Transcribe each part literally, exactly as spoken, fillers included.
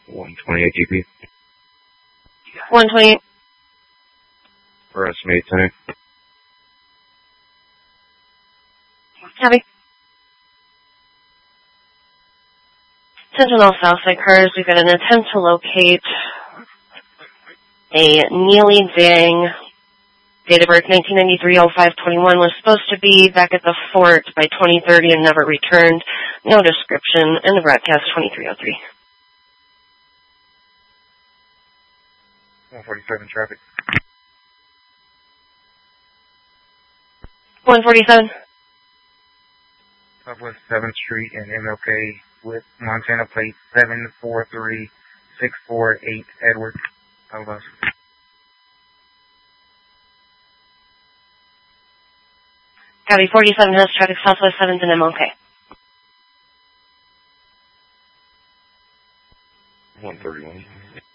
one twenty-eight G P. one twenty-eight. For estimate time. Copy. Sentinel Southside cars, we've got an attempt to locate a Neely Dang, date of birth nineteen ninety-three oh five twenty-one, was supposed to be back at the fort by twenty thirty and never returned. No description, and the broadcast twenty-three oh three. one forty-seven traffic. one forty-seven. Southwest seventh Street and M L K with Montana plate seven four three six four eight Edward. Alabama. Copy. forty-seven has traffic Southwest seventh and M L K. one thirty-one.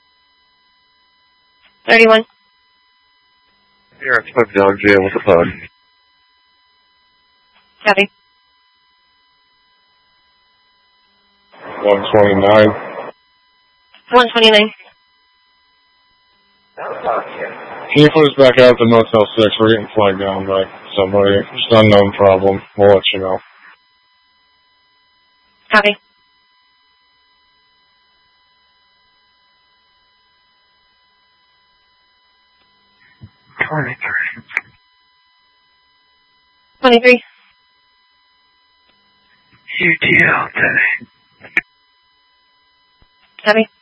thirty-one. You're at Pug Dog Jail with the Pug. Copy. one twenty-nine. one twenty-nine. Can you put us back out to Motel six? We're getting flagged down by somebody. It's an unknown problem. We'll let you know. Copy. twenty-three. twenty-three. U T L today. Copy.